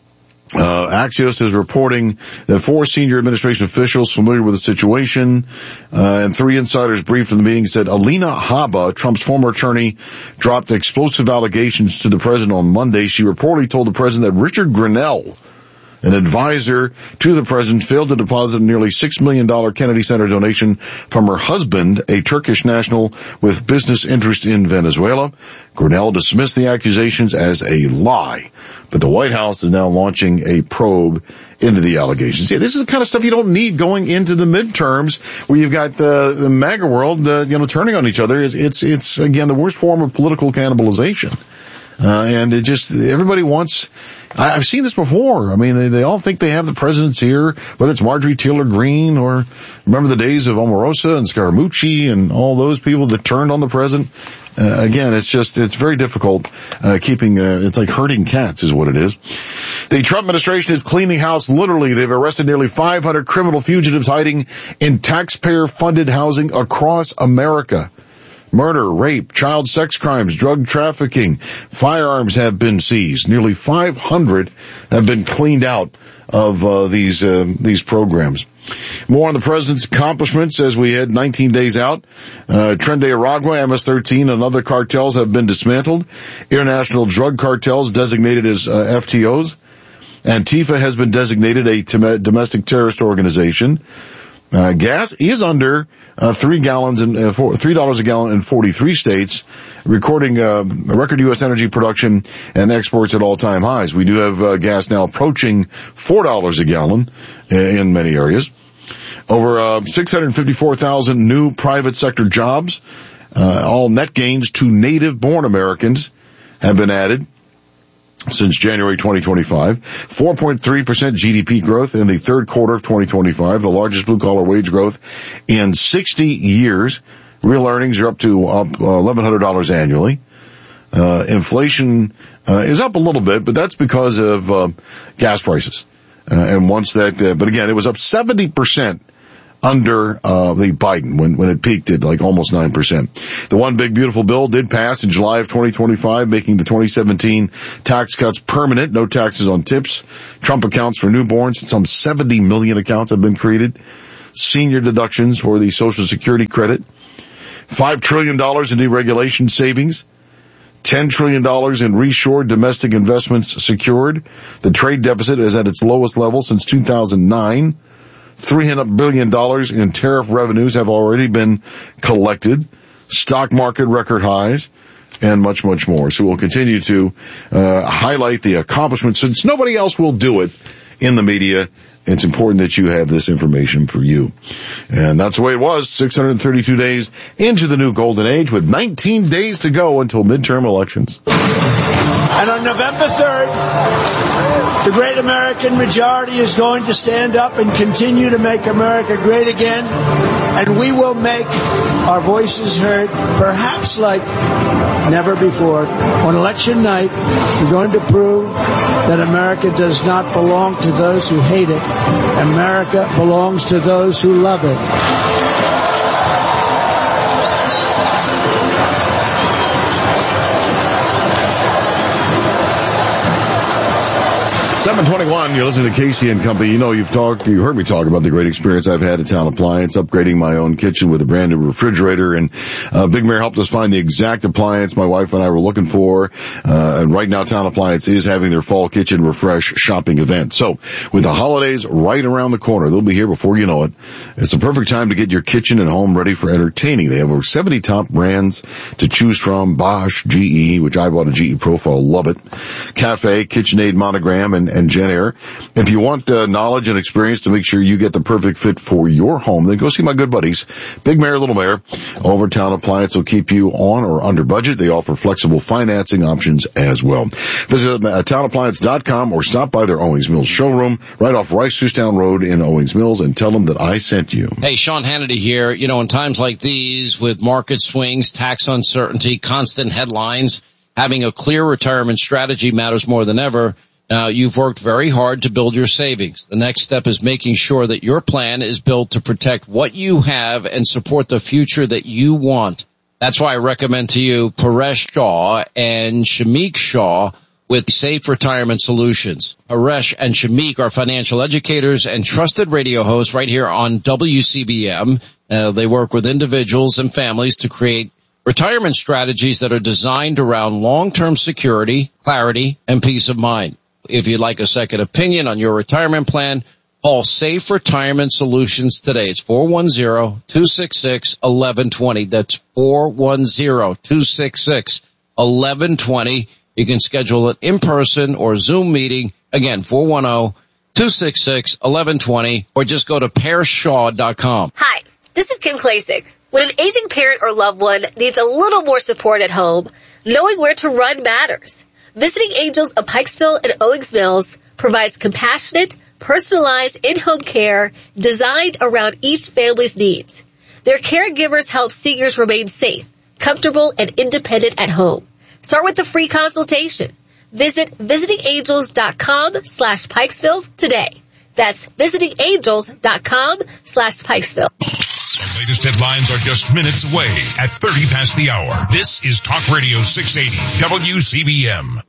Uh, Axios is reporting that four senior administration officials familiar with the situation, uh, and three insiders briefed in the meeting said Alina Habba, Trump's former attorney, dropped explosive allegations to the president on Monday. She reportedly told the president that Richard Grenell, an advisor to the president, failed to deposit a nearly six million dollars Kennedy Center donation from her husband, a Turkish national with business interest in Venezuela. Grenell dismissed the accusations as a lie, but the White House is now launching a probe into the allegations. Yeah, this is the kind of stuff you don't need going into the midterms where you've got the, the MAGA world, uh, you know, turning on each other. It's, it's, it's, again, the worst form of political cannibalization. Uh, and it just, everybody wants, I, I've seen this before. I mean, they, they all think they have the president's ear, whether it's Marjorie Taylor Greene or remember the days of Omarosa and Scaramucci and all those people that turned on the president. Uh, again, it's just, it's very difficult, uh, keeping, uh, it's like herding cats is what it is. The Trump administration is cleaning house literally. They've arrested nearly five hundred criminal fugitives hiding in taxpayer-funded housing across America. Murder, rape, child sex crimes, drug trafficking, firearms have been seized. Nearly five hundred have been cleaned out of uh, these uh, these programs. More on the president's accomplishments as we head nineteen days out. Uh, Tren de Aragua, M S thirteen, and other cartels have been dismantled. International drug cartels designated as uh, F T Os. Antifa has been designated a t- domestic terrorist organization. Uh, gas is under uh, three gallons and uh, four, three dollars a gallon in forty-three states, recording uh, a record U S energy production and exports at all-time highs. We do have uh, gas now approaching four dollars a gallon uh, in many areas. Over uh, six hundred fifty-four thousand new private sector jobs, uh, all net gains to native-born Americans have been added. since January twenty twenty-five. four point three percent G D P growth in the third quarter of twenty twenty-five, the largest blue-collar wage growth in sixty years. Real earnings are up to up eleven hundred dollars annually. Uh, inflation uh, is up a little bit, but that's because of uh, gas prices. Uh, and once that, uh, but again, it was up seventy percent under uh the Biden when when it peaked at like almost nine percent. The one big beautiful bill did pass in July of twenty twenty-five, making the twenty seventeen tax cuts permanent. No taxes on tips, Trump accounts for newborns. Some seventy million accounts have been created. Senior deductions for the Social Security credit. five trillion dollars in deregulation savings. ten trillion dollars in reshored domestic investments secured. The trade deficit is at its lowest level since two thousand nine. three hundred billion dollars in tariff revenues have already been collected. Stock market record highs, and much, much more. So we'll continue to uh highlight the accomplishments since nobody else will do it in the media. It's important that you have this information for you. And that's the way it was, six hundred thirty-two days into the new golden age with nineteen days to go until midterm elections. And on November third, the great American majority is going to stand up and continue to make America great again. And we will make our voices heard, perhaps like never before. On election night, we're going to prove that America does not belong to those who hate it. America belongs to those who love it. seven twenty-one, you're listening to Casey and Company. You know, you've talked, you heard me talk about the great experience I've had at Town Appliance, upgrading my own kitchen with a brand new refrigerator. And uh, Big Mare helped us find the exact appliance my wife and I were looking for. Uh, and right now, Town Appliance is having their fall kitchen refresh shopping event. So, with the holidays right around the corner, they'll be here before you know it. It's the perfect time to get your kitchen and home ready for entertaining. They have over seventy top brands to choose from. Bosch, G E, which I bought a G E Profile, love it. Cafe, KitchenAid Monogram, and and JennAir. If you want uh, knowledge and experience to make sure you get the perfect fit for your home, then go see my good buddies, Big Mare, Little Mare. Over Town Appliance will keep you on or under budget. They offer flexible financing options as well. Visit uh, town appliance dot com or stop by their Owings Mills showroom right off Rice-Housetown Road in Owings Mills and tell them that I sent you. Hey, Sean Hannity here. You know, in times like these with market swings, tax uncertainty, constant headlines, having a clear retirement strategy matters more than ever. Now, you've worked very hard to build your savings. The next step is making sure that your plan is built to protect what you have and support the future that you want. That's why I recommend to you Paresh Shah and Shamik Shah with Safe Retirement Solutions. Paresh and Shamik are financial educators and trusted radio hosts right here on W C B M. Uh, they work with individuals and families to create retirement strategies that are designed around long-term security, clarity, and peace of mind. If you'd like a second opinion on your retirement plan, call Safe Retirement Solutions today. It's four one zero, two six six, one one two zero. That's four one zero, two six six, one one two zero. You can schedule an in-person or Zoom meeting. Again, four one zero, two six six, one one two zero, or just go to paresh shaw dot com. Hi, this is Kim Klasick. When an aging parent or loved one needs a little more support at home, knowing where to run matters. Visiting Angels of Pikesville and Owings Mills provides compassionate, personalized in-home care designed around each family's needs. Their caregivers help seniors remain safe, comfortable, and independent at home. Start with a free consultation. Visit visiting angels dot com slash Pikesville today. That's visiting angels dot com slash Pikesville. The latest headlines are just minutes away at thirty past the hour. This is Talk Radio six eighty W C B M.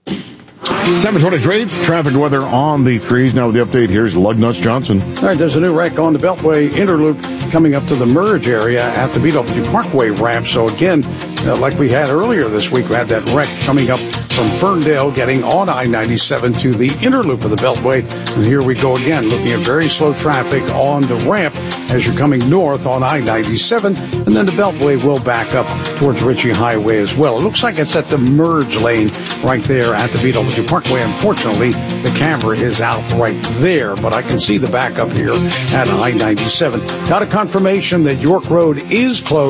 seven twenty-three, traffic weather on the threes. Now with the update, here's Lugnuts Johnson. All right, there's a new wreck on the Beltway Interloop coming up to the merge area at the B W Parkway ramp. So again, uh, like we had earlier this week, we had that wreck coming up from Ferndale, getting on I ninety-seven to the Interloop of the Beltway. And here we go again, looking at very slow traffic on the ramp as you're coming north on I ninety-seven. And then the Beltway will back up towards Ritchie Highway as well. It looks like it's at the merge lane right there at the B W Parkway. Unfortunately, the camera is out right there, but I can see the backup here at I ninety-seven. Got a confirmation that York Road is closed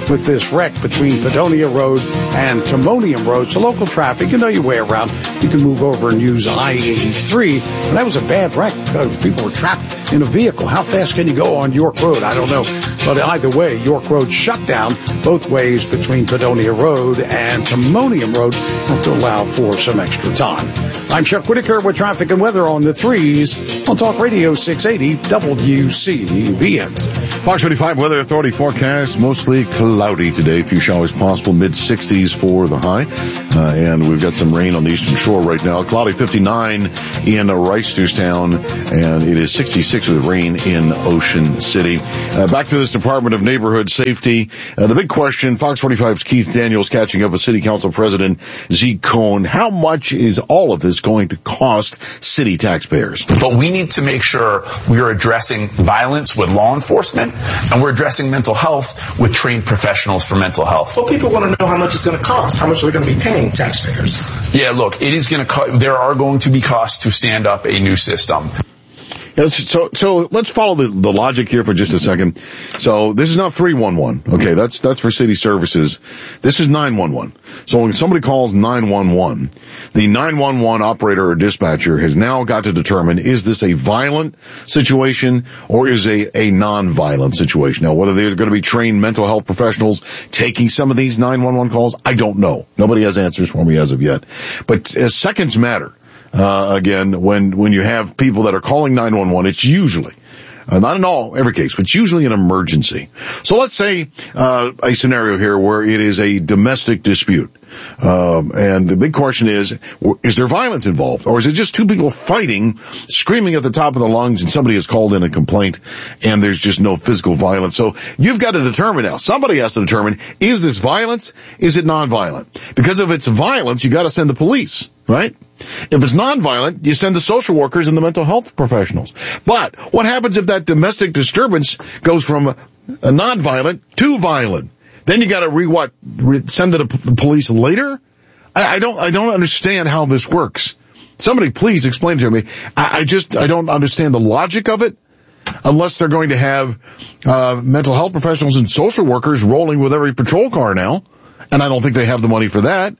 with this wreck between Padonia Road and Timonium Road. So local traffic, you know your way around. You can move over and use I eighty-three. And that was a bad wreck because people were trapped in a vehicle. How fast can you go on York Road? I don't know. But either way, York Road shut down both ways between Padonia Road and Timonium Road to allow for some extra time. I'm Chuck Whitaker with traffic and weather on the threes on Talk Radio six eighty W C B M. Fox twenty-five Weather Authority forecast, mostly cloudy today. Few showers possible, mid sixties for the high. Uh, and we've got some rain on the eastern shore right now. Cloudy fifty-nine in Reisterstown, and it is sixty-six with rain in Ocean City. Uh, back to this Department of Neighborhood Safety. Uh, the big question, Fox forty-five's Keith Daniels catching up with City Council President Zeke Cohn. How much is all of this going to cost city taxpayers? But we need to make sure we are addressing violence with law enforcement, and we're addressing mental health with trained professionals for mental health. Well, people want to know how much it's going to cost. How much are they going to be paying taxpayers? Yeah, look, it is going to co- there are going to be costs to stand up a new system. Yeah, so, so let's follow the, the logic here for just a second. So this is not three one one. Okay, that's, that's for city services. This is nine one one. So when somebody calls nine one one, the nine one one operator or dispatcher has now got to determine, is this a violent situation or is a, a non-violent situation? Now, whether there's going to be trained mental health professionals taking some of these nine one one calls, I don't know. Nobody has answers for me as of yet. But uh, seconds matter. Uh, again, when, when you have people that are calling nine one one, it's usually, uh, not in all, every case, but it's usually an emergency. So let's say, uh, a scenario here where it is a domestic dispute. Um, and the big question is, is there violence involved? Or is it just two people fighting, screaming at the top of their lungs, and somebody has called in a complaint and there's just no physical violence? So you've got to determine now. Somebody has to determine, is this violence? Is it nonviolent? Because if it's violence, you got to send the police, right? If it's nonviolent, you send the social workers and the mental health professionals. But what happens if that domestic disturbance goes from a nonviolent to violent? Then you got to re what re, send it to the police later. I, I don't I don't understand how this works. Somebody please explain to me. I, I just I don't understand the logic of it. Unless they're going to have uh mental health professionals and social workers rolling with every patrol car now, and I don't think they have the money for that.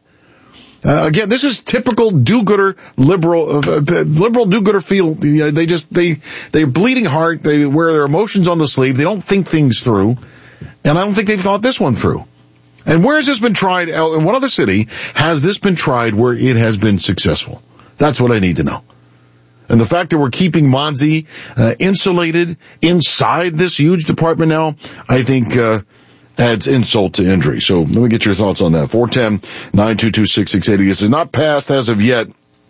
Uh, again, this is typical do-gooder liberal, uh, liberal do-gooder feel. They just, they, they're bleeding heart. They wear their emotions on the sleeve. They don't think things through. And I don't think they've thought this one through. And where has this been tried? In what other city has this been tried where it has been successful? That's what I need to know. And the fact that we're keeping Monzi, uh, insulated inside this huge department now, I think, uh, adds insult to injury. So let me get your thoughts on that. four one zero, nine two two, six six eight zero. This is not passed as of yet.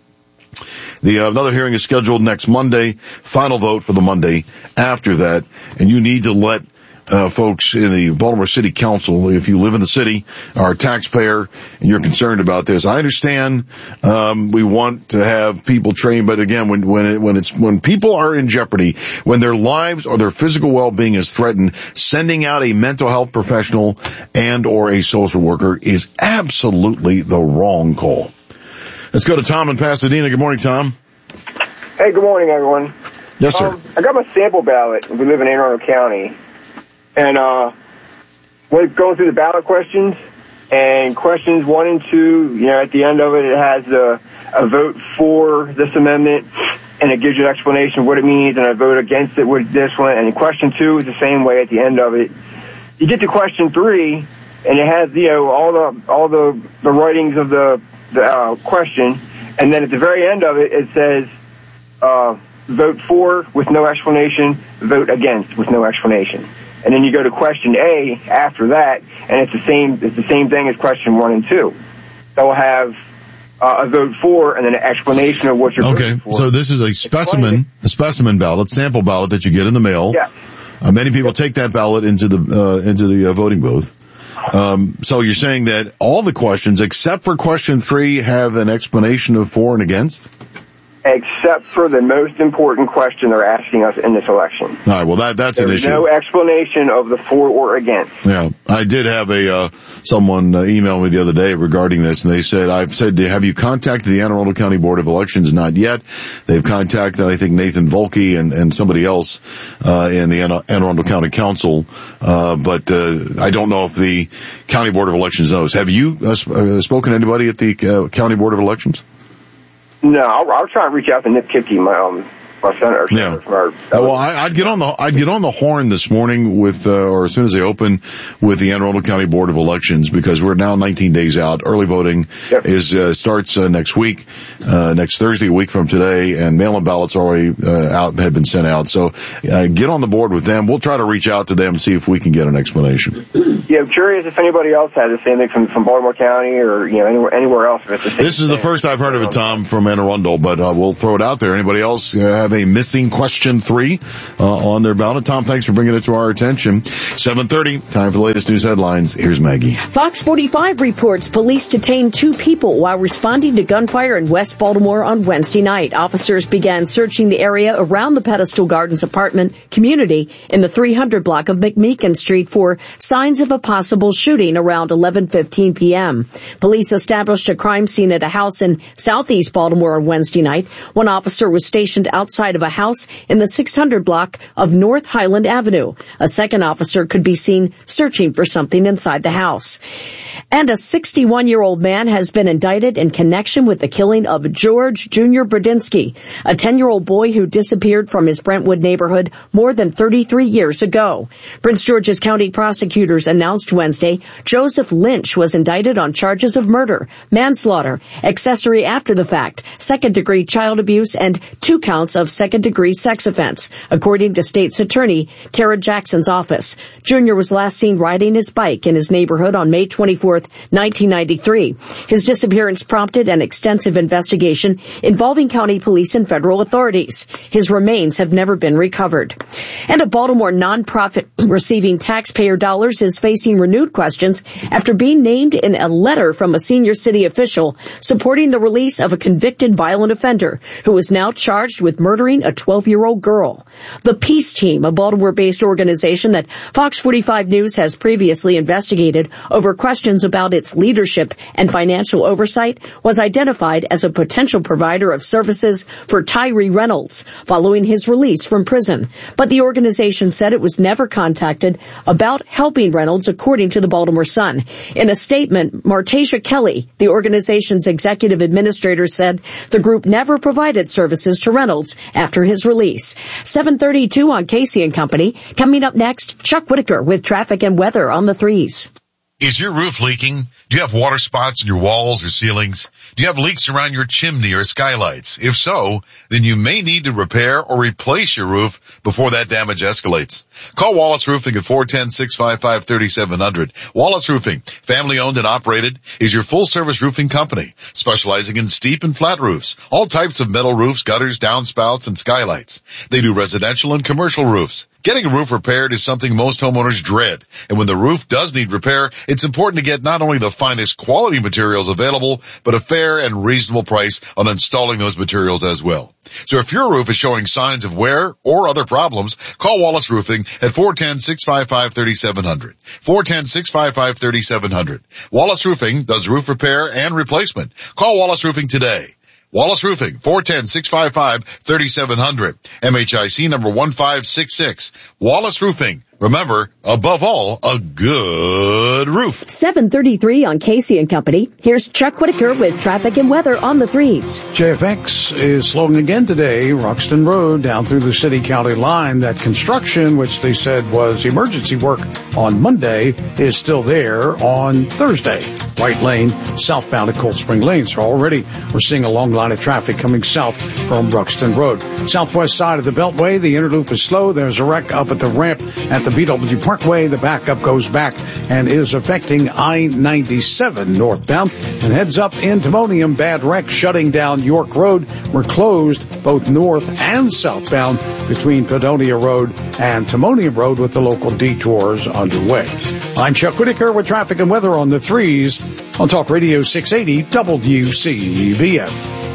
The uh, another hearing is scheduled next Monday. Final vote for the Monday after that. And you need to let uh folks in the Baltimore City Council, if you live in the city, are a taxpayer, and you're concerned about this. I understand um we want to have people trained, but again, when when it, when it's when people are in jeopardy, when their lives or their physical well-being is threatened, sending out a mental health professional and or a social worker is absolutely the wrong call. Let's go to Tom in Pasadena. Good morning, Tom. Hey, good morning, everyone. Yes, sir. Um, I got my sample ballot. We live in Anne Arundel County. And, uh, we're going through the ballot questions, and questions one and two, you know, at the end of it, it has a, a vote for this amendment, and it gives you an explanation of what it means, and a vote against it with this one, and question two is the same way at the end of it. You get to question three, and it has, you know, all the, all the, the writings of the, the, uh, question, and then at the very end of it, it says, uh, vote for with no explanation, vote against with no explanation. And then you go to question A after that, and it's the same, it's the same thing as question one and two. They'll have uh, a vote for and then an explanation of what you're okay, voting for. So this is a specimen, a specimen ballot, sample ballot that you get in the mail. Yeah. Uh, many people take that ballot into the, uh, into the uh, voting booth. Um, so you're saying that all the questions, except for question three, have an explanation of for and against? except for the most important question they're asking us in this election. All right, well, that that's There's an issue. no explanation of the for or against. Yeah, I did have a uh, someone uh, email me the other day regarding this, and they said, I've said, have you contacted the Anne Arundel County Board of Elections? Not yet. They've contacted, I think, Nathan Volke and, and somebody else uh, in the Anne, Anne Arundel County Council, uh, but uh, I don't know if the County Board of Elections knows. Have you uh, sp- uh, spoken to anybody at the uh, County Board of Elections? No, I'll, I'll try and reach out to Nick Kipke, my um, my senator. Yeah. Or, well, I, I'd get on the I'd get on the horn this morning with, uh, or as soon as they open, with the Anne Arundel County Board of Elections, because we're now nineteen days out. Early voting yep. is uh, starts uh, next week, uh, next Thursday, a week from today, and mail-in ballots already uh, out have been sent out. So uh, get on the board with them. We'll try to reach out to them and see if we can get an explanation. Yeah, I'm curious if anybody else has the same thing from, from Baltimore County or you know anywhere anywhere else. If it's the same this is the first I've heard of it, Tom, from Anne Arundel, but uh, we'll throw it out there. Anybody else uh, have a missing question three uh, on their ballot? Tom, thanks for bringing it to our attention. seven thirty, time for the latest news headlines. Here's Maggie. Fox forty-five reports police detained two people while responding to gunfire in West Baltimore on Wednesday night. Officers began searching the area around the Pedestal Gardens apartment community in the three hundred block of McMeekin Street for signs of a possible shooting around eleven fifteen p.m. Police established a crime scene at a house in southeast Baltimore on Wednesday night. One officer was stationed outside of a house in the six hundred block of North Highland Avenue. A second officer could be seen searching for something inside the house. And a sixty-one-year-old man has been indicted in connection with the killing of George Junior Bradinsky, a ten-year-old boy who disappeared from his Brentwood neighborhood more than thirty-three years ago. Prince George's County prosecutors announced Wednesday Joseph Lynch was indicted on charges of murder, manslaughter, accessory after the fact, second-degree child abuse, and two counts of second-degree sex offense, according to State's Attorney Tara Jackson's office. Junior was last seen riding his bike in his neighborhood on May twenty-fourth, nineteen ninety-three. His disappearance prompted an extensive investigation involving county police and federal authorities. His remains have never been recovered. And a Baltimore nonprofit receiving taxpayer dollars is facing renewed questions after being named in a letter from a senior city official supporting the release of a convicted violent offender who is now charged with murdering a twelve-year-old girl. The Peace Team, a Baltimore-based organization that Fox forty-five News has previously investigated over questions about its leadership and financial oversight, was identified as a potential provider of services for Tyree Reynolds following his release from prison. But the organization said it was never contacted about helping Reynolds, according to the Baltimore Sun. In a statement, Martasia Kelly, the organization's executive administrator, said the group never provided services to Reynolds after his release. seven thirty-two on Casey and Company. Coming up next, Chuck Whitaker with traffic and weather on the threes. Is your roof leaking? Do you have water spots in your walls or ceilings? Do you have leaks around your chimney or skylights? If so, then you may need to repair or replace your roof before that damage escalates. Call Wallace Roofing at four one zero, six five five, three seven zero zero. Wallace Roofing, family owned and operated, is your full service roofing company, specializing in steep and flat roofs, all types of metal roofs, gutters, downspouts, and skylights. They do residential and commercial roofs. Getting a roof repaired is something most homeowners dread, and when the roof does need repair, it's important to get not only the finest quality materials available, but a fair and reasonable price on installing those materials as well. So if your roof is showing signs of wear or other problems, call Wallace Roofing at four one zero, six five five, three seven zero zero. four one zero, six five five, three seven zero zero. Wallace Roofing does roof repair and replacement. Call Wallace Roofing today. Wallace Roofing, four one zero, six five five, three seven zero zero. M H I C number one five six six. Wallace Roofing. Remember, above all, a good roof. seven thirty-three on Casey and Company. Here's Chuck Whitaker with traffic and weather on the threes. J F X is slowing again today. Roxton Road down through the city-county line. That construction, which they said was emergency work on Monday, is still there on Thursday. Right lane, southbound at Cold Spring Lane. So already we're seeing a long line of traffic coming south from Roxton Road. Southwest side of the Beltway, the inner loop is slow. There's a wreck up at the ramp at the B W Parkway. The backup goes back and is affecting I ninety-seven northbound and heads up in Timonium. Bad wreck shutting down York Road. We're closed both north and southbound between Padonia Road and Timonium Road with the local detours underway. I'm Chuck Whitaker with traffic and weather on the threes on Talk Radio six eighty W C B M.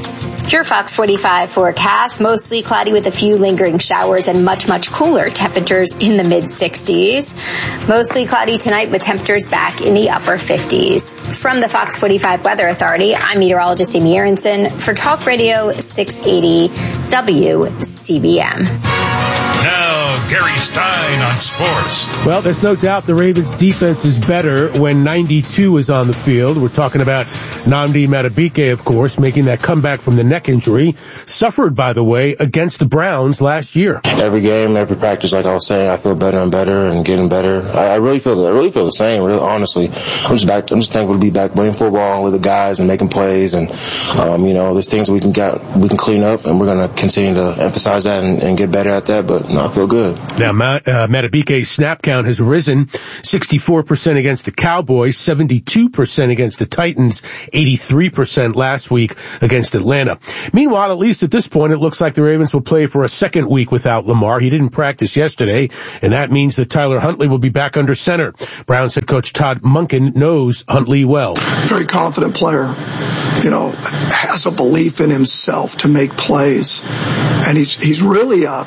Your Fox forty-five forecast, mostly cloudy with a few lingering showers and much, much cooler temperatures in the mid sixties. Mostly cloudy tonight with temperatures back in the upper fifties. From the Fox forty-five Weather Authority, I'm meteorologist Amy Aronson for Talk Radio six eighty W C B M. Now, Gary Stein on sports. Well, there's no doubt the Ravens' defense is better when ninety-two is on the field. We're talking about Nnamdi Madubuike, of course, making that comeback from the neck injury, suffered, by the way, against the Browns last year. Every game, every practice, like I was saying, I feel better and better and getting better. I, I really feel, I really feel the same. Really, honestly, I'm just back. I'm just thankful to be back playing football with the guys and making plays. And um, you know, there's things we can get, we can clean up, and we're going to continue to emphasize that and, and get better at that. But no, I feel good. Now, Matt, uh, Madubuike's snap count has risen sixty-four percent against the Cowboys, seventy-two percent against the Titans, eighty-three percent last week against Atlanta. Meanwhile, at least at this point, it looks like the Ravens will play for a second week without Lamar. He didn't practice yesterday, and that means that Tyler Huntley will be back under center. Browns head coach Todd Monken knows Huntley well. Very confident player, you know, has a belief in himself to make plays, and he's he's really a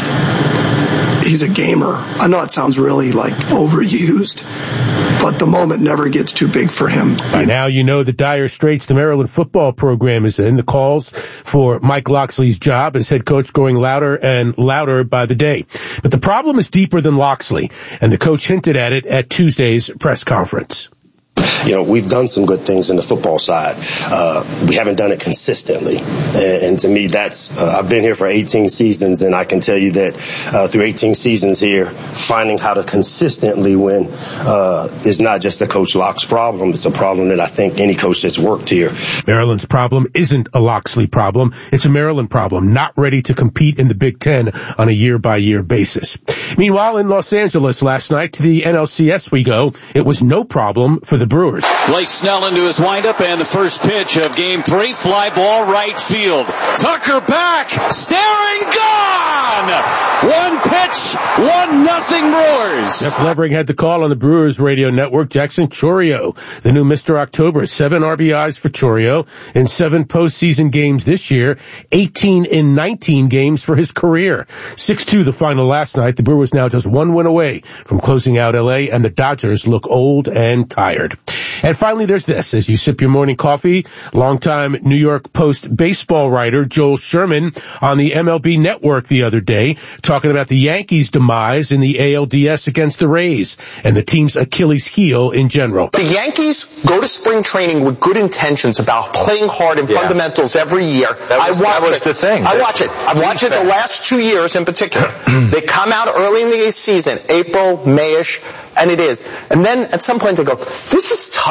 he's a gamer. I know it sounds really like overused, but the moment never gets too big for him. By now you know the dire straits the Maryland football program is in. The calls for Mike Locksley's job as head coach growing louder and louder by the day. But the problem is deeper than Locksley, and the coach hinted at it at Tuesday's press conference. You know, we've done some good things in the football side. Uh, we haven't done it consistently. And, and to me, that's, uh, I've been here for eighteen seasons, and I can tell you that, uh, through eighteen seasons here, finding how to consistently win, uh, is not just a Coach Locke's problem. It's a problem that I think any coach that's worked here. Maryland's problem isn't a Locksley problem. It's a Maryland problem, not ready to compete in the Big Ten on a year-by-year basis. Meanwhile, in Los Angeles last night, to the N L C S we go, it was no problem for the Brewers. Blake Snell into his windup, and the first pitch of game three, fly ball right field. Tucker back, staring, gone! One pitch, one nothing Brewers. Jeff Levering had the call on the Brewers radio network. Jackson Chourio, the new Mister October, seven R B Is for Chourio in seven postseason games this year, eighteen in nineteen games for his career. six two the final last night. The Brewers now just one win away from closing out L A, and the Dodgers look old and tired. And finally, there's this. As you sip your morning coffee, longtime New York Post baseball writer Joel Sherman on the M L B Network the other day talking about the Yankees' demise in the A L D S against the Rays and the team's Achilles heel in general. The Yankees go to spring training with good intentions about playing hard and yeah. fundamentals every year. That was, I watch that was it. the thing. I watch it. I've watched it the last two years in particular. They come out early in the season, April, May-ish, and it is. And then at some point they go, this is tough.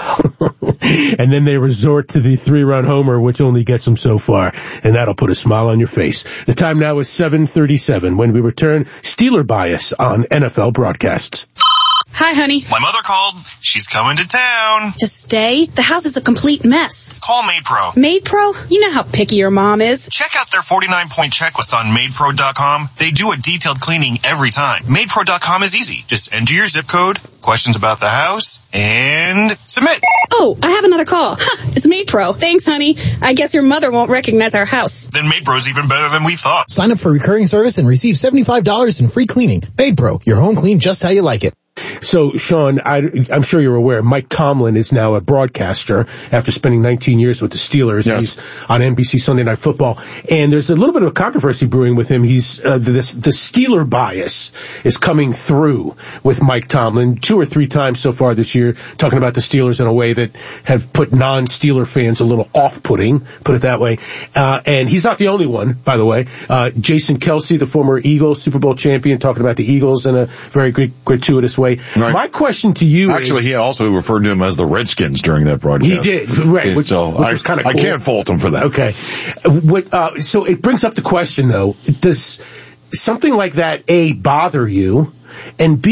And then they resort to the three-run homer, which only gets them so far. And that'll put a smile on your face. The time now is seven thirty-seven. When we return, Steeler Bias on N F L broadcasts. Hi, honey. My mother called. She's coming to town. To stay? The house is a complete mess. Call MaidPro. MaidPro? You know how picky your mom is. Check out their forty-nine point checklist on Maid Pro dot com. They do a detailed cleaning every time. Maid Pro dot com is easy. Just enter your zip code, questions about the house, and submit. Oh, I have another call. Ha, it's MaidPro. Thanks, honey. I guess your mother won't recognize our house. Then MaidPro's even better than we thought. Sign up for recurring service and receive seventy-five dollars in free cleaning. MaidPro, your home clean just how you like it. So, Sean, I, I'm sure you're aware, Mike Tomlin is now a broadcaster after spending nineteen years with the Steelers. Yes. He's on N B C Sunday Night Football. And there's a little bit of a controversy brewing with him. He's, uh, this, the Steeler bias is coming through with Mike Tomlin two or three times so far this year, talking about the Steelers in a way that have put non-Steeler fans a little off-putting, put it that way. Uh, and he's not the only one, by the way. Uh, Jason Kelce, the former Eagles Super Bowl champion, talking about the Eagles in a very gratuitous way. Right. My question to you Actually, is... he also referred to him as the Redskins during that broadcast. He did, right. Which, so which I, was kind of cool. I can't fault him for that. Okay. What, uh, so it brings up the question, though, does something like that, A, bother you, and B,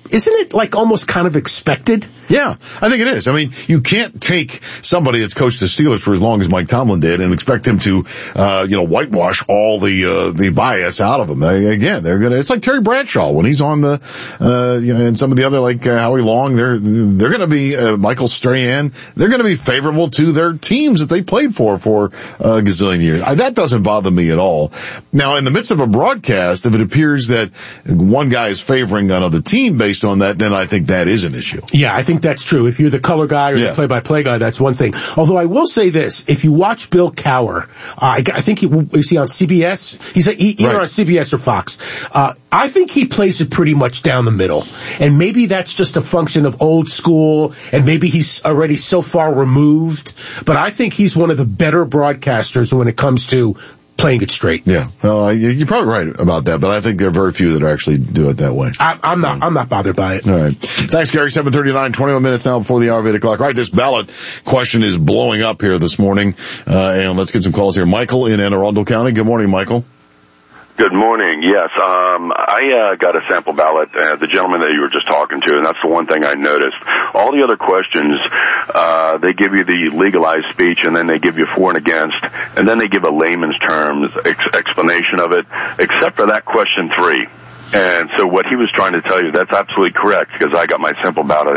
isn't it like almost kind of expected? Yeah, I think it is. I mean, you can't take somebody that's coached the Steelers for as long as Mike Tomlin did and expect him to, uh, you know, whitewash all the, uh, the bias out of them. They, again, they're gonna, it's like Terry Bradshaw when he's on the, uh, you know, and some of the other, like, uh, Howie Long, they're, they're gonna be, uh, Michael Strahan, they're gonna be favorable to their teams that they played for for a gazillion years. I, that doesn't bother me at all. Now, in the midst of a broadcast, if it appears that one guy is favoring another team based on that, then I think that is an issue. Yeah, I think that's true. If you're the color guy or yeah. the play-by-play guy, that's one thing. Although I will say this, if you watch Bill Cowher, uh, I, I think he, is he on C B S? He's either right. on C B S or Fox. Uh, I think he plays it pretty much down the middle. And maybe that's just a function of old school, and maybe he's already so far removed. But I think he's one of the better broadcasters when it comes to playing it straight. Yeah, well, you're probably right about that, but I think there are very few that actually do it that way. I, I'm not. I'm not bothered by it. All right. Thanks, Gary. seven thirty-nine, twenty-one minutes now before the hour of eight o'clock. Right, this ballot question is blowing up here this morning, uh, and let's get some calls here. Michael in Anne Arundel County. Good morning, Michael. Good morning. Yes, um, I uh, got a sample ballot, uh, the gentleman that you were just talking to, and that's the one thing I noticed. All the other questions, uh, they give you the legalized speech, and then they give you for and against, and then they give a layman's terms ex- explanation of it, except for that question three. And so what he was trying to tell you, that's absolutely correct, because I got my simple ballot